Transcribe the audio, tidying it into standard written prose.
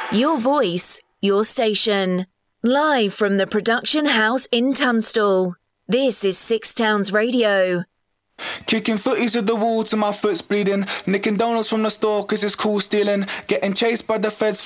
Your voice, your station. Live from the production house in Tunstall. This is Six Towns Radio. Kicking footies at the wall till my foot's bleeding. Nicking donuts from the store cause it's cool stealing. Getting chased by the feds